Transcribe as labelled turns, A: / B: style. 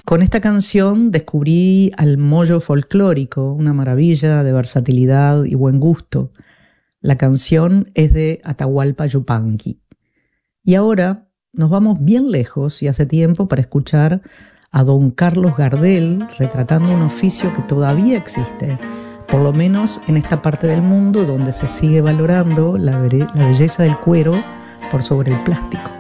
A: Con esta canción descubrí al mollo folclórico, una maravilla de versatilidad y buen gusto. La canción es de Atahualpa Yupanqui. Y ahora nos vamos bien lejos y hace tiempo para escuchar a don Carlos Gardel retratando un oficio que todavía existe, por lo menos en esta parte del mundo donde se sigue valorando la belleza del cuero por sobre el plástico.